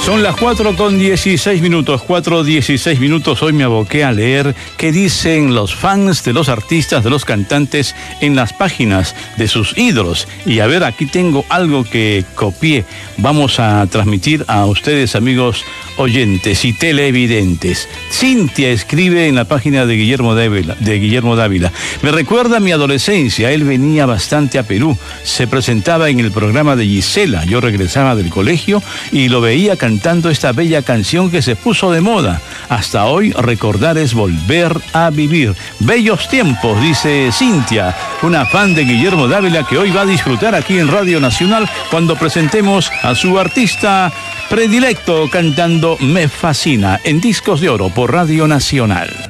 Son las 4:16, 4:16. Hoy me aboqué a leer qué dicen los fans de los artistas, de los cantantes en las páginas de sus ídolos. Y a ver, aquí tengo algo que copié. Vamos a transmitir a ustedes, amigos oyentes y televidentes. Cintia escribe en la página de Guillermo Dávila. Me recuerda a mi adolescencia. Él venía bastante a Perú. Se presentaba en el programa de Gisela. Yo regresaba del colegio y lo veía cantando esta bella canción que se puso de moda. Hasta hoy, recordar es volver a vivir. Bellos tiempos, dice Cintia, una fan de Guillermo Dávila que hoy va a disfrutar aquí en Radio Nacional cuando presentemos a su artista predilecto cantando Me Fascina en Discos de Oro por Radio Nacional.